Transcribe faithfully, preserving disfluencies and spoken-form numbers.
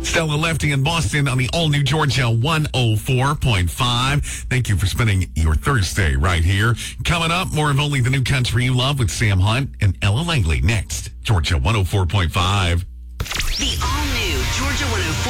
Stella Lefty in Boston on the all-new Georgia one oh four point five. Thank you for spending your Thursday right here. Coming up, more of Only the New Country You Love with Sam Hunt and Ella Langley next. Georgia one oh four point five. The all-new Georgia one oh four.